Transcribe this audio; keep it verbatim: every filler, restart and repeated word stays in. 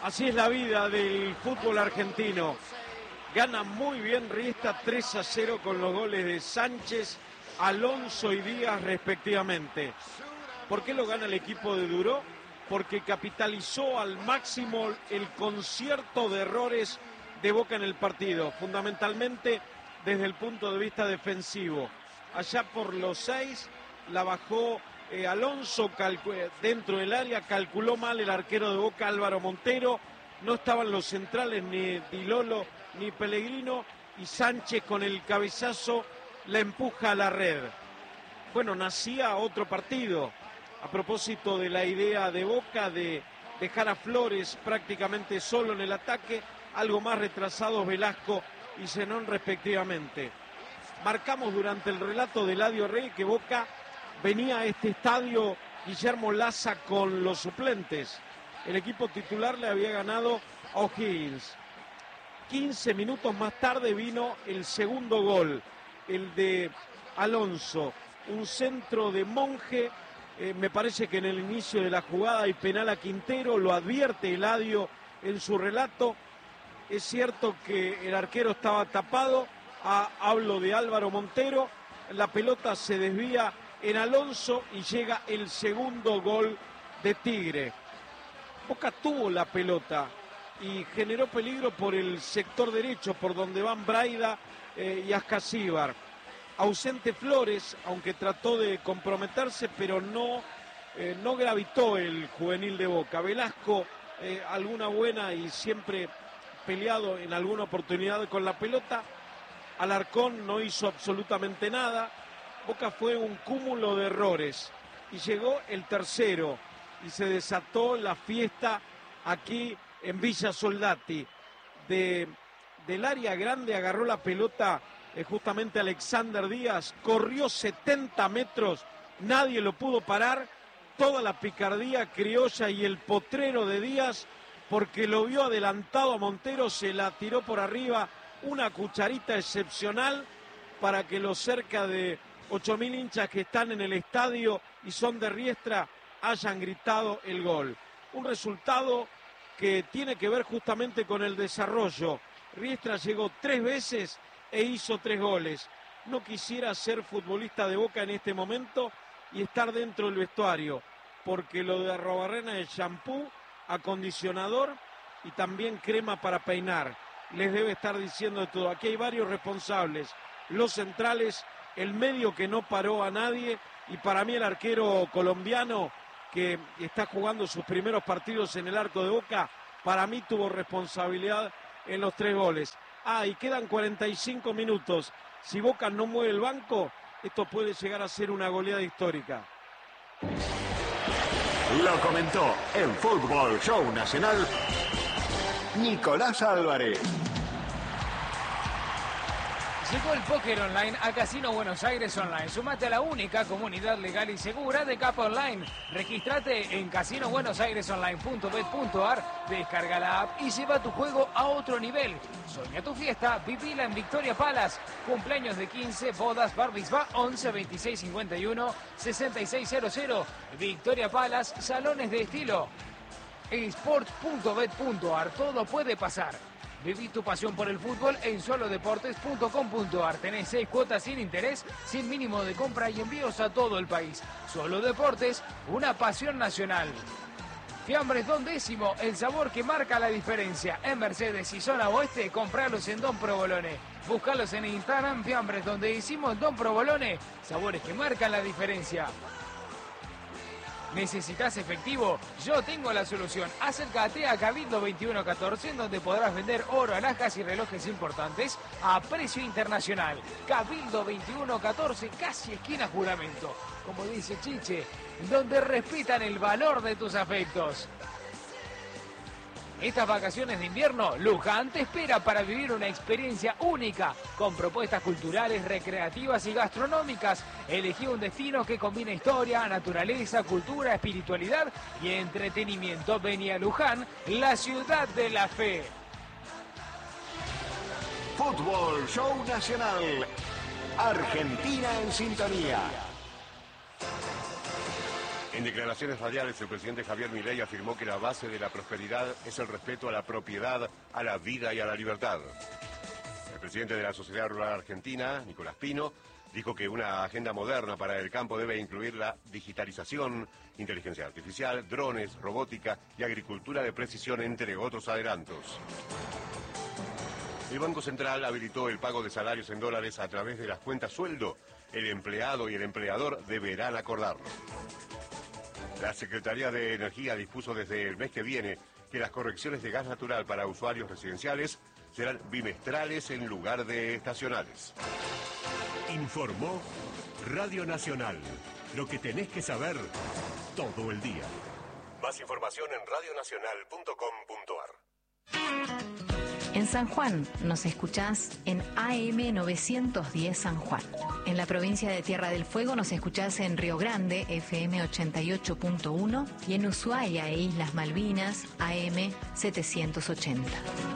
Así es la vida del fútbol argentino. Gana muy bien Riestra tres a cero con los goles de Sánchez, Alonso y Díaz respectivamente. ¿Por qué lo gana el equipo de Duró? Porque capitalizó al máximo el concierto de errores de Boca en el partido, fundamentalmente desde el punto de vista defensivo. Allá por los seis la bajó eh, Alonso dentro del área, calculó mal el arquero de Boca Álvaro Montero, no estaban los centrales ni Di Lolo ni Pellegrino y Sánchez con el cabezazo la empuja a la red. Bueno, nacía otro partido a propósito de la idea de Boca de dejar a Flores prácticamente solo en el ataque, algo más retrasados Velasco y Zenón respectivamente. Marcamos durante el relato de Eladio Rey que Boca venía a este estadio Guillermo Laza con los suplentes. El equipo titular le había ganado a O'Higgins. quince minutos más tarde vino el segundo gol, el de Alonso, un centro de Monje, eh, me parece que en el inicio de la jugada hay penal a Quintero, lo advierte Eladio en su relato. Es cierto que el arquero estaba tapado, ah, hablo de Álvaro Montero, la pelota se desvía en Alonso y llega el segundo gol de Tigre. Boca tuvo la pelota y generó peligro por el sector derecho, por donde van Braida eh, y Ascasíbar. Ausente Flores, aunque trató de comprometerse, pero no, eh, no gravitó el juvenil de Boca. Velasco, eh, alguna buena y siempre peleado en alguna oportunidad con la pelota. Alarcón no hizo absolutamente nada. Boca fue un cúmulo de errores y llegó el tercero y se desató la fiesta aquí en Villa Soldati. De, del área grande agarró la pelota eh, justamente Alexander Díaz, corrió setenta metros, nadie lo pudo parar, toda la picardía criolla y el potrero de Díaz, porque lo vio adelantado a Montero, se la tiró por arriba, una cucharita excepcional para que los cerca de ocho mil hinchas que están en el estadio y son de Riestra hayan gritado el gol. Un resultado que tiene que ver justamente con el desarrollo. Riestra llegó tres veces e hizo tres goles. No quisiera ser futbolista de Boca en este momento y estar dentro del vestuario, porque lo de Arrobarrena es shampoo, acondicionador y también crema para peinar. Les debe estar diciendo de todo. Aquí hay varios responsables. Los centrales, el medio que no paró a nadie y para mí el arquero colombiano que está jugando sus primeros partidos en el arco de Boca, para mí tuvo responsabilidad en los tres goles. Ah, y quedan cuarenta y cinco minutos. Si Boca no mueve el banco, esto puede llegar a ser una goleada histórica. Lo comentó en Fútbol Show Nacional Nicolás Álvarez. Llegó el póker online a Casino Buenos Aires Online. Sumate a la única comunidad legal y segura de Capa Online. Regístrate en casino buenos aires online punto bet punto ar, descarga la app y lleva tu juego a otro nivel. Soña tu fiesta, vivila en Victoria Palace. Cumpleaños de quince, bodas, bar mitzvah, once, veintiséis, cincuenta y uno, sesenta y seis cero cero. Victoria Palace, salones de estilo. eSports punto bet punto ar, todo puede pasar. Viví tu pasión por el fútbol en solo deportes punto com punto ar. Tenés seis cuotas sin interés, sin mínimo de compra y envíos a todo el país. Solo Deportes, una pasión nacional. Fiambres Don Décimo, el sabor que marca la diferencia. En Mercedes y zona oeste, compralos en Don Provolone. Búscalos en Instagram, Fiambres donde hicimos Don Provolone. Sabores que marcan la diferencia. ¿Necesitas efectivo? Yo tengo la solución. Acércate a Cabildo veintiuno catorce, en donde podrás vender oro, alhajas y relojes importantes a precio internacional. Cabildo veintiuno catorce, casi esquina Juramento. Como dice Chiche, donde respetan el valor de tus afectos. Estas vacaciones de invierno, Luján te espera para vivir una experiencia única, con propuestas culturales, recreativas y gastronómicas. Elegí un destino que combina historia, naturaleza, cultura, espiritualidad y entretenimiento. Vení a Luján, la ciudad de la fe. Fútbol Show Nacional. Argentina en sintonía. En declaraciones radiales, el presidente Javier Milei afirmó que la base de la prosperidad es el respeto a la propiedad, a la vida y a la libertad. El presidente de la Sociedad Rural Argentina, Nicolás Pino, dijo que una agenda moderna para el campo debe incluir la digitalización, inteligencia artificial, drones, robótica y agricultura de precisión, entre otros adelantos. El Banco Central habilitó el pago de salarios en dólares a través de las cuentas sueldo. El empleado y el empleador deberán acordarlo. La Secretaría de Energía dispuso desde el mes que viene que las correcciones de gas natural para usuarios residenciales serán bimestrales en lugar de estacionales. Informó Radio Nacional. Lo que tenés que saber todo el día. Más información en radio nacional punto com punto a r. En San Juan nos escuchás en A M novecientos diez San Juan. En la provincia de Tierra del Fuego nos escuchás en Río Grande, F M ochenta y ocho punto uno, y en Ushuaia e Islas Malvinas, A M setecientos ochenta.